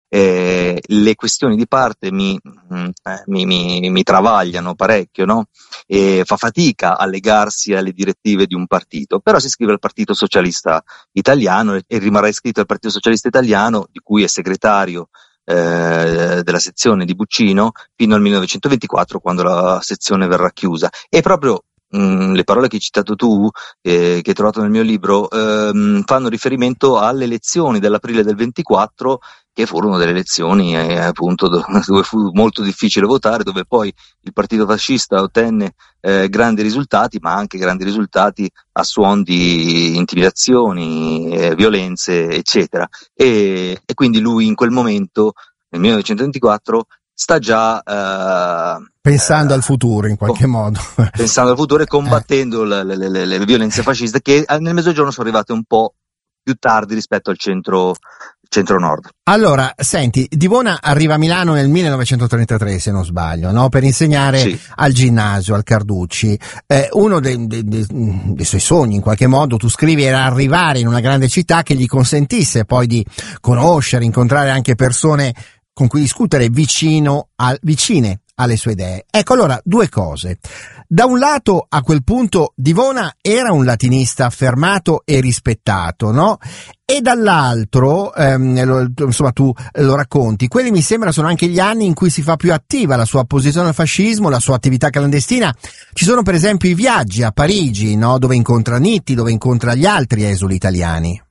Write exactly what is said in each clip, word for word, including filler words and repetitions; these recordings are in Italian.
eh, le questioni di parte mi, mh, mi, mi, mi travagliano parecchio, no? E fa fatica a legarsi alle direttive di un partito, però si iscrive al Partito Socialista Italiano e, e rimarrà iscritto al Partito Socialista Italiano, di cui è segretario eh, della sezione di Buccino fino al millenovecentoventiquattro, quando la sezione verrà chiusa. E proprio mh, le parole che hai citato tu, eh, che hai trovato nel mio libro, ehm, fanno riferimento alle elezioni dell'aprile del ventiquattro, che furono delle elezioni eh, appunto do, dove fu molto difficile votare, dove poi il partito fascista ottenne eh, grandi risultati, ma anche grandi risultati a suon di intimidazioni, eh, violenze, eccetera. E, e quindi lui in quel momento, nel millenovecentoventiquattro, sta già eh, pensando eh, al futuro in qualche com- modo. pensando al futuro e combattendo eh. le, le, le, le violenze fasciste, che nel Mezzogiorno sono arrivate un po' più tardi rispetto al centro centro-nord. Allora, senti, Divona arriva a Milano nel millenovecentotrentatré, se non sbaglio, no? Per insegnare Sì. al ginnasio, al Carducci. Eh, uno dei, dei, dei, dei suoi sogni, in qualche modo, tu scrivi, era arrivare in una grande città che gli consentisse poi di conoscere, incontrare anche persone con cui discutere vicino al, vicine alle sue idee. Ecco, allora, due cose. Da un lato, a quel punto, Divona era un latinista affermato e rispettato, no? E dall'altro, ehm, lo, insomma, tu lo racconti, quelli mi sembra sono anche gli anni in cui si fa più attiva la sua opposizione al fascismo, la sua attività clandestina. Ci sono per esempio i viaggi a Parigi, no? Dove incontra Nitti, dove incontra gli altri esuli italiani.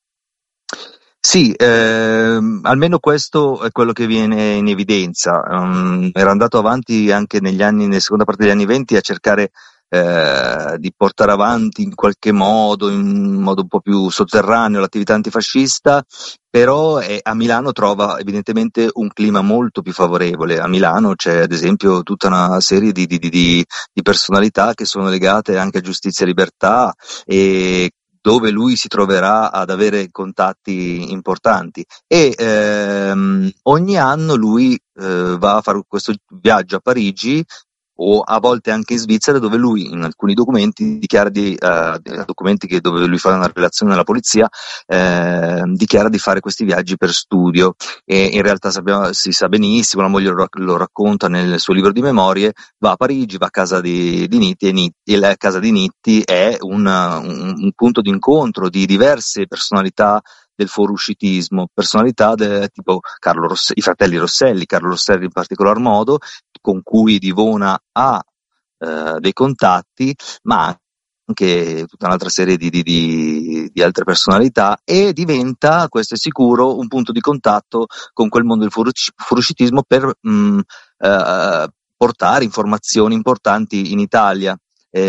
Sì, ehm, almeno questo è quello che viene in evidenza. Um, era andato avanti anche negli anni, nella seconda parte degli anni venti, a cercare eh, di portare avanti in qualche modo, in modo un po' più sotterraneo, l'attività antifascista, però eh, a Milano trova evidentemente un clima molto più favorevole. A Milano c'è ad esempio tutta una serie di, di, di, di personalità che sono legate anche a giustizia e libertà, e dove lui si troverà ad avere contatti importanti, e ehm, ogni anno lui eh, va a fare questo viaggio a Parigi, o a volte anche in Svizzera, dove lui in alcuni documenti dichiara di uh, documenti che dove lui fa una relazione alla polizia, eh, dichiara di fare questi viaggi per studio, e in realtà sappiamo, si sa benissimo, la moglie lo, lo racconta nel suo libro di memorie, va a Parigi, va a casa di, di Nitti, e Nitti, la casa di Nitti è un, un, un punto di incontro di diverse personalità del fuoriuscitismo, personalità de, tipo Carlo Ross- i fratelli Rosselli, Carlo Rosselli in particolar modo, con cui Divona ha eh, dei contatti, ma anche tutta un'altra serie di, di, di, di altre personalità, e diventa, questo è sicuro, un punto di contatto con quel mondo del fuoriuscitismo per mh, eh, portare informazioni importanti in Italia.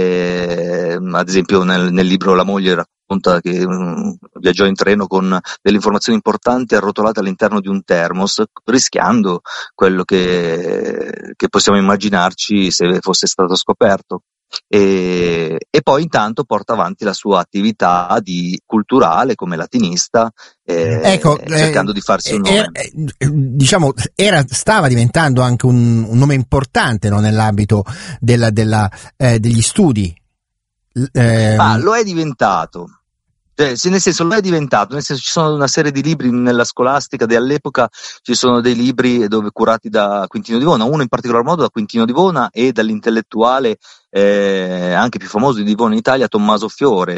Eh, ad esempio nel, nel libro la moglie racconta che um, viaggiò in treno con delle informazioni importanti arrotolate all'interno di un termos, rischiando quello che, che possiamo immaginarci se fosse stato scoperto. E, e poi intanto porta avanti la sua attività di culturale come latinista, eh, ecco, cercando eh, di farsi un nome. Eh, eh, diciamo, era, stava diventando anche un, un nome importante, no, nell'ambito della, della, eh, degli studi. Eh, ah, lo è diventato. Cioè, se nel senso lo è diventato, nel senso ci sono una serie di libri nella scolastica dell'epoca, ci sono dei libri dove curati da Quintino Divona, uno in particolar modo da Quintino Divona e dall'intellettuale eh, anche più famoso di Divona in Italia, Tommaso Fiore,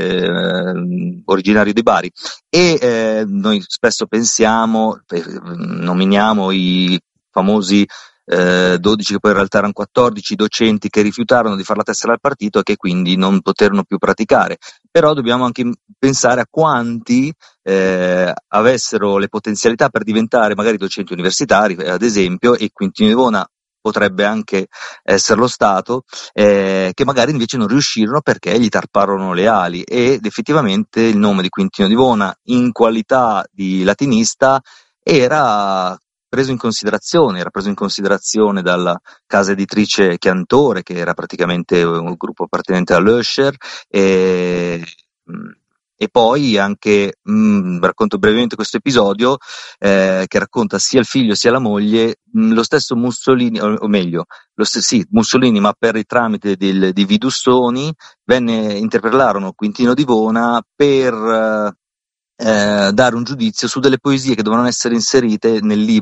eh, originario di Bari, e eh, noi spesso pensiamo, eh, nominiamo i famosi Eh, dodici, che poi in realtà erano quattordici docenti che rifiutarono di fare la tessera al partito e che quindi non poterono più praticare. Però dobbiamo anche pensare a quanti eh, avessero le potenzialità per diventare magari docenti universitari, ad esempio, e Quintino Divona potrebbe anche esserlo stato, eh, che magari invece non riuscirono perché gli tarparono le ali, ed effettivamente il nome di Quintino Divona in qualità di latinista era preso in considerazione, era preso in considerazione dalla casa editrice Chiantore, che era praticamente un gruppo appartenente all'Öscher, e, e poi anche, mh, racconto brevemente questo episodio, eh, che racconta sia il figlio sia la moglie, mh, lo stesso Mussolini, o, o meglio, lo st- sì, Mussolini, ma per il tramite del, di Vidussoni, venne, interpellarono Quintino Divona per... Eh, dare un giudizio su delle poesie che dovevano essere inserite nel libro